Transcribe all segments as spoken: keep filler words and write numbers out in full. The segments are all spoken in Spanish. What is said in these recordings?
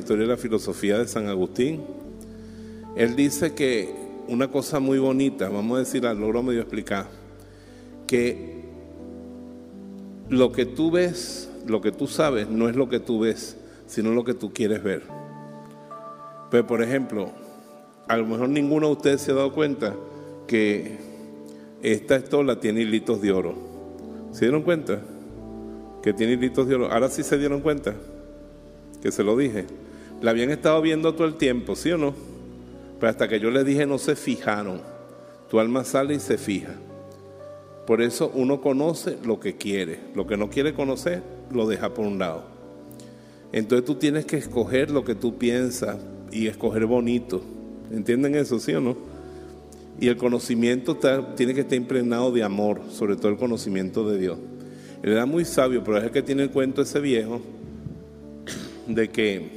historia de la filosofía de San Agustín. Él dice que una cosa muy bonita, vamos a decir, al logro medio explicar, que lo que tú ves, lo que tú sabes, no es lo que tú ves, sino lo que tú quieres ver. Pues, por ejemplo, a lo mejor ninguno de ustedes se ha dado cuenta que esta estola tiene hilitos de oro. ¿Se dieron cuenta? Que tiene hilitos de oro. Ahora sí se dieron cuenta, que se lo dije. La habían estado viendo todo el tiempo, ¿sí o no? Pero hasta que yo les dije no se fijaron. Tu alma sale y se fija. Por eso uno conoce lo que quiere. Lo que no quiere conocer, lo deja por un lado. Entonces tú tienes que escoger lo que tú piensas y escoger bonito. ¿Entienden eso, sí o no? Y el conocimiento está, tiene que estar impregnado de amor, sobre todo el conocimiento de Dios. Él era muy sabio, pero es el que tiene el cuento ese viejo de que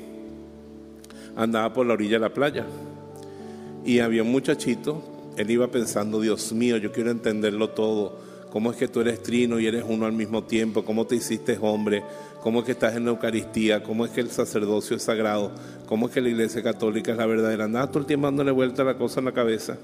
andaba por la orilla de la playa y había un muchachito. Él iba pensando, Dios mío, yo quiero entenderlo todo. ¿Cómo es que tú eres trino y eres uno al mismo tiempo? ¿Cómo te hiciste hombre? ¿Cómo es que estás en la Eucaristía? ¿Cómo es que el sacerdocio es sagrado? ¿Cómo es que la Iglesia Católica es la verdadera? Andaba todo el tiempo dándole vuelta a la cosa en la cabeza.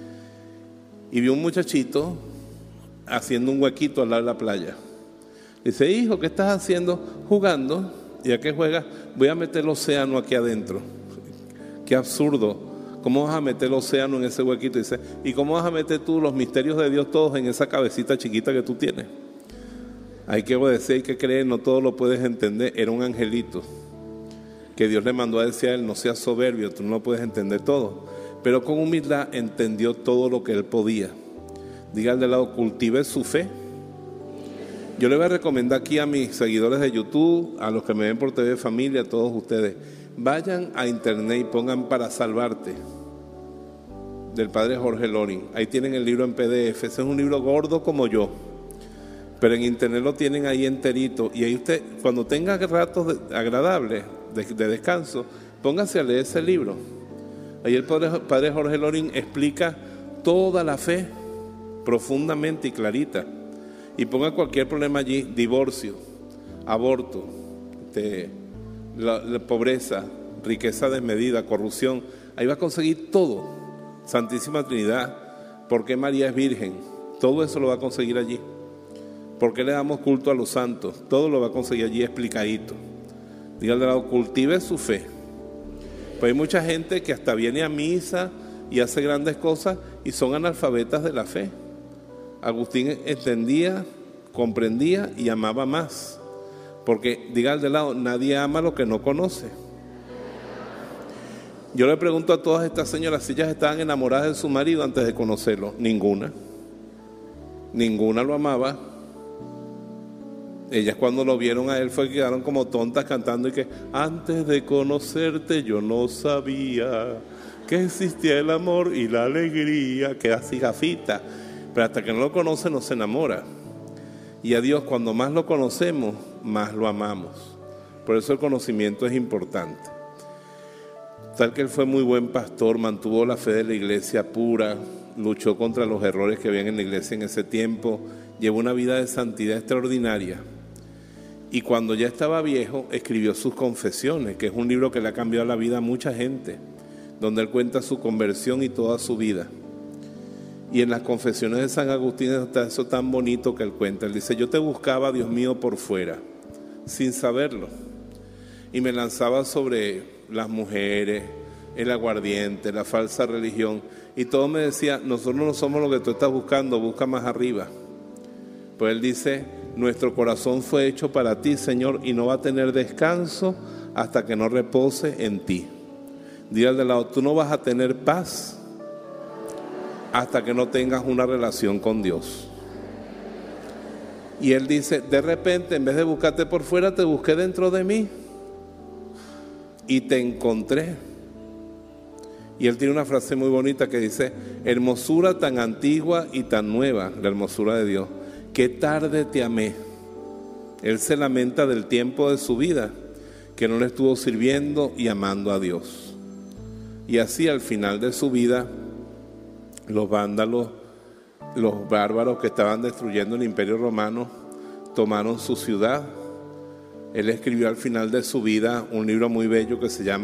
Y vio un muchachito haciendo un huequito al lado de la playa. Dice, hijo, ¿qué estás haciendo? Jugando. ¿Y a qué juegas? Voy a meter el océano aquí adentro. Qué absurdo. ¿Cómo vas a meter el océano en ese huequito? Dice, ¿y cómo vas a meter tú los misterios de Dios todos en esa cabecita chiquita que tú tienes? Hay que obedecer, hay que creer, no todo lo puedes entender. Era un angelito que Dios le mandó a decir a él, no seas soberbio, tú no lo puedes entender todo. Pero con humildad entendió todo lo que él podía. Diga al de lado, cultive su fe. Yo le voy a recomendar aquí a mis seguidores de YouTube, a los que me ven por T V Familia, a todos ustedes, vayan a internet y pongan Para Salvarte, del padre Jorge Loring. Ahí tienen el libro en P D F. Ese es un libro gordo como yo, pero en internet lo tienen ahí enterito. Y ahí usted, cuando tenga ratos de, agradables de, de descanso, póngase a leer ese libro. Ahí el padre, padre Jorge Loring explica toda la fe profundamente y clarita. Y ponga cualquier problema allí: divorcio, aborto, este, la, la pobreza, riqueza desmedida, corrupción. Ahí va a conseguir todo. Santísima Trinidad, ¿por qué María es virgen? Todo eso lo va a conseguir allí. ¿Por qué le damos culto a los santos? Todo lo va a conseguir allí explicadito. Dígale al lado, cultive su fe. Pues hay mucha gente que hasta viene a misa y hace grandes cosas y son analfabetas de la fe. Agustín entendía, comprendía y amaba más. Porque, diga al de lado, nadie ama lo que no conoce. Yo le pregunto a todas estas señoras si ellas estaban enamoradas de su marido antes de conocerlo. Ninguna. Ninguna lo amaba. Ellas cuando lo vieron a él fue que quedaron como tontas cantando y que antes de conocerte yo no sabía que existía el amor y la alegría. Queda así gafita. Pero hasta que no lo conoce no se enamora. Y a Dios, cuando más lo conocemos, más lo amamos. Por eso el conocimiento es importante. Tal que él fue muy buen pastor, mantuvo la fe de la iglesia pura, luchó contra los errores que habían en la iglesia en ese tiempo, llevó una vida de santidad extraordinaria. Y cuando ya estaba viejo, escribió sus Confesiones, que es un libro que le ha cambiado la vida a mucha gente, donde él cuenta su conversión y toda su vida. Y en las Confesiones de San Agustín está eso tan bonito que él cuenta. Él dice, yo te buscaba, Dios mío, por fuera, sin saberlo. Y me lanzaba sobre las mujeres, el aguardiente, la falsa religión. Y todo me decía, nosotros no somos lo que tú estás buscando, busca más arriba. Pues él dice, nuestro corazón fue hecho para ti, Señor, y no va a tener descanso hasta que no repose en ti. Dile al de lado, tú no vas a tener paz hasta que no tengas una relación con Dios. Y él dice, de repente, en vez de buscarte por fuera, te busqué dentro de mí y te encontré. Y él tiene una frase muy bonita que dice, hermosura tan antigua y tan nueva, la hermosura de Dios, qué tarde te amé. Él se lamenta del tiempo de su vida que no le estuvo sirviendo y amando a Dios. Y así al final de su vida, los vándalos, los bárbaros que estaban destruyendo el Imperio Romano, tomaron su ciudad. Él escribió al final de su vida un libro muy bello que se llama